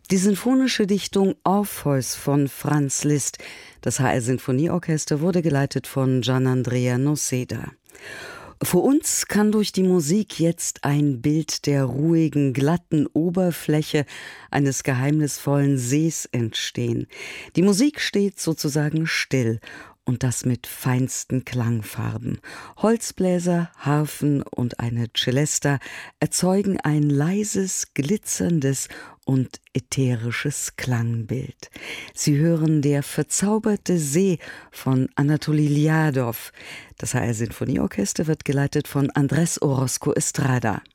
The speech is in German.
Die sinfonische Dichtung Orpheus von Franz Liszt, das HR-Sinfonieorchester, wurde geleitet von Gianandrea Noseda. Für uns kann durch die Musik jetzt ein Bild der ruhigen, glatten Oberfläche eines geheimnisvollen Sees entstehen. Die Musik steht sozusagen still. Und das mit feinsten Klangfarben. Holzbläser, Harfen und eine Celesta erzeugen ein leises, glitzerndes und ätherisches Klangbild. Sie hören Der verzauberte See von Anatoli Ljadow. Das HR-Sinfonieorchester wird geleitet von Andrés Orozco Estrada.